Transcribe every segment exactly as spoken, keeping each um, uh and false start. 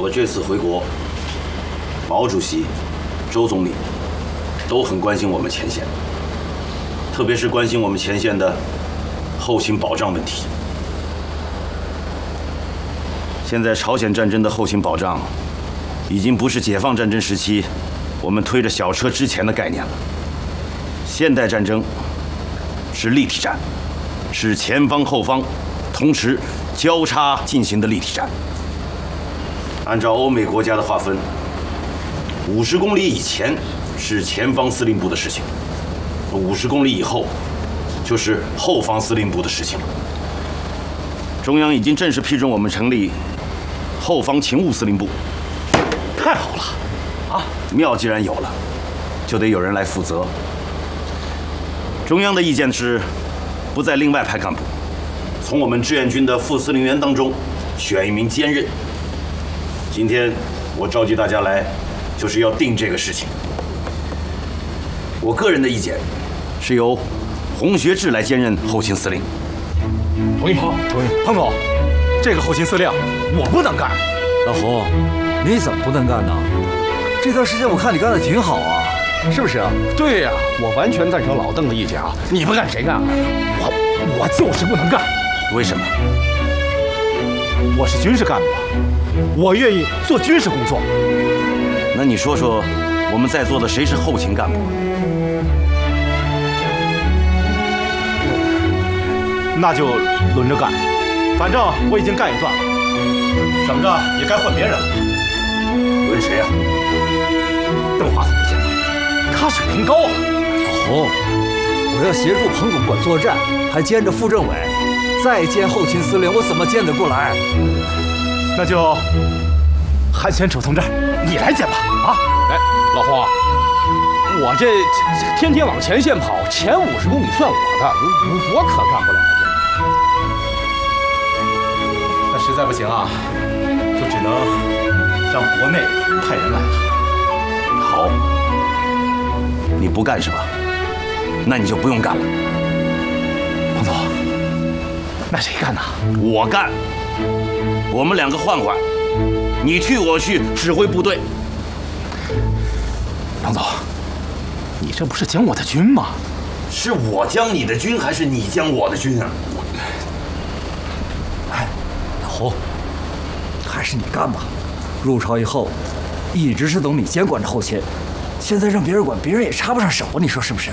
我这次回国，毛主席、周总理都很关心我们前线，特别是关心我们前线的后勤保障问题。现在朝鲜战争的后勤保障，已经不是解放战争时期我们推着小车之前的概念了。现代战争是立体战，是前方后方同时交叉进行的立体战。按照欧美国家的划分，五十公里以前是前方司令部的事情，五十公里以后就是后方司令部的事情了。中央已经正式批准我们成立后方勤务司令部。 太好了，啊， 庙既然有了，就得有人来负责。中央的意见是，不再另外派干部，从我们志愿军的副司令员当中选一名兼任。今天我召集大家来，就是要定这个事情。我个人的意见是由洪学智来兼任后勤司令。 同意，同意。彭总，这个后勤司令我不能干。 老洪，你怎么不能干呢？这段时间我看你干得挺好啊，是不是啊？ 对呀、啊，我完全赞成老邓的意见啊！你不干谁干啊？我我就是不能干。 为什么？ 我是军事干部，我愿意做军事工作。 那你说说，我们在座的谁是后勤干部？ 那就轮着干，反正我已经干一段了，怎么着也该换别人了。 轮谁啊？ 邓华怎么行？他水平高啊。 老洪，我要协助彭总管作战，还兼着副政委，再兼后勤司令，我怎么兼得过来？ 那就韩先手从这儿，你来兼吧。啊，哎，老洪，我这这天天往前线跑，前五十公里算我的，我我可干不了这。那实在不行啊，就只能让国内派人来了。 好，你不干是吧？那你就不用干了。 彭总，那谁干呢？ 我干。我们两个换换，你去我去指挥部队。 彭总，你这不是将我的军吗？ 是我将你的军，还是你将我的军啊？ 哎，老洪，还是你干吧。入朝以后，一直是等你监管着后勤，现在让别人管，别人也插不上手，你说是不是？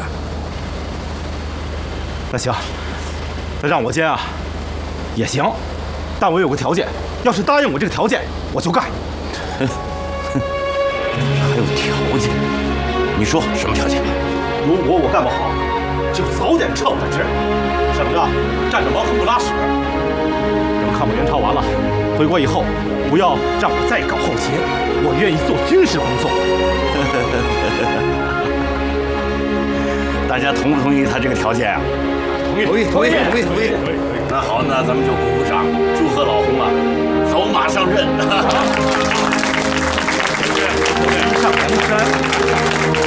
那行，那让我监啊，也行，但我有个条件，要是答应我这个条件，我就干。 还有条件？你说什么条件？ 如果我干不好，就早点撤我的职，省着站着茅坑不拉屎。等抗美援朝完了，回国以后，不要让我再搞后勤，我愿意做军事工作。 大家同不同意他这个条件啊？ 同意， 同意，同意，同意，同意。 那好，那咱们就鼓鼓掌，祝贺老洪啊，走马上任。 上梁山。